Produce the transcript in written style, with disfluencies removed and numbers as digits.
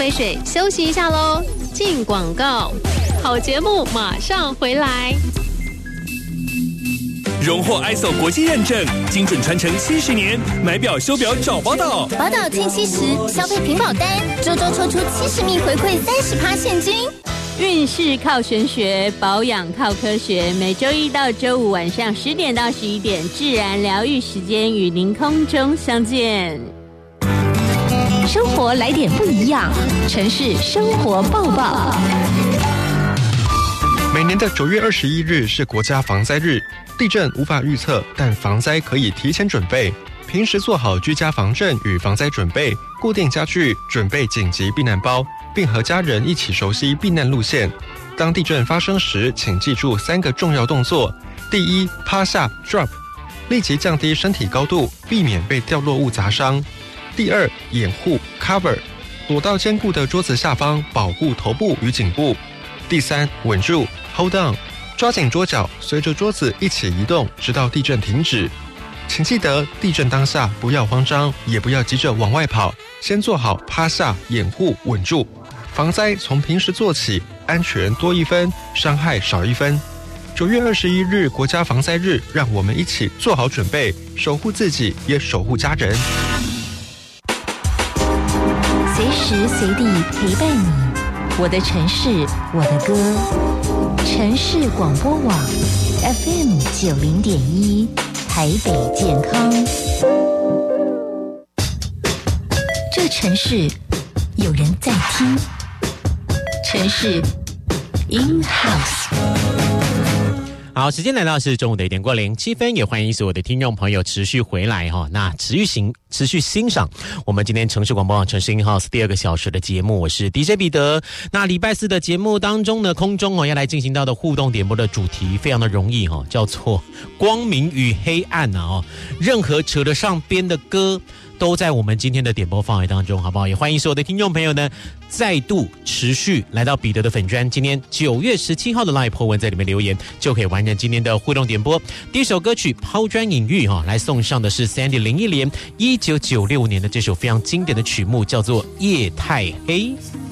杯水，休息一下喽。进广告，好节目马上回来。 荣获 ISO 国际认证，精准传承70年，买表修表找宝岛。 宝岛近70，消费屏保单，周周抽出70名回馈30%现金。 运势靠玄学，保养靠科学。每周一到周五晚上10点到11点，自然疗愈时间与您空中相见。 生活来点不一样，城市生活报报。 每年的9月21日是国家防灾日。地震无法预测，但防灾可以提前准备。平时做好居家防震与防灾准备，固定家具，准备紧急避难包，并和家人一起熟悉避难路线。当地震发生时，请记住3个重要动作：第一，趴下 drop， 立即降低身体高度，避免被掉落物砸伤；第二，掩护 cover， 躲到坚固的桌子下方，保护头部与颈部；第三，稳住 hold on，抓紧桌角，随着桌子一起移动，直到地震停止。请记得，地震当下不要慌张，也不要急着往外跑，先做好趴下、掩护、稳住。防灾从平时做起，安全多1分，伤害少1分。9月21日国家防灾日，让我们一起做好准备，守护自己，也守护家人。 随时随地陪伴你，我的城市，我的歌。城市广播网 FM 90.1，台北健康。这城市有人在听，城市 in house。 好，时间来到是中午的1点过07分，也欢迎所有的听众朋友持续回来哈。那持续欣赏我们今天城市广播网城市 in house 第2个小时的节目，我是 DJ 彼得。那礼拜4的节目当中呢，空中要来进行到的互动点播的主题非常的容易哈，叫做光明与黑暗啊任何扯得上边的歌都在我们今天的点播范围当中，好不好？也欢迎所有的听众朋友呢，再度持续来到彼得的粉专，今天9月17号的 Live po 文在里面留言，就可以完成今天的互动点播。第一首歌曲《抛砖引玉》来送上的是 Sandy 林忆莲1996年的这首非常经典的曲目，叫做《夜太黑》。